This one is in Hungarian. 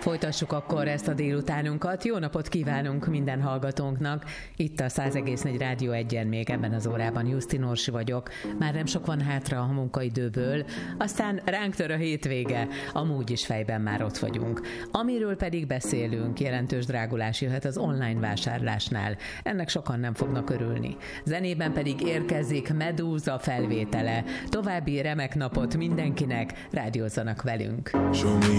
Folytassuk akkor ezt a délutánunkat. Jó napot kívánunk minden hallgatónknak. Itt a 100,4 Rádió 1-en még ebben az órában Jusztin Orsi vagyok. Már nem sok van hátra a munkaidőből, aztán ránk tör a hétvége, amúgy is fejben már ott vagyunk. Amiről pedig beszélünk, jelentős drágulás jöhet az online vásárlásnál. Ennek sokan nem fognak örülni. Zenében pedig érkezik Medúza felvétele. További remek napot mindenkinek, rádiózzanak velünk.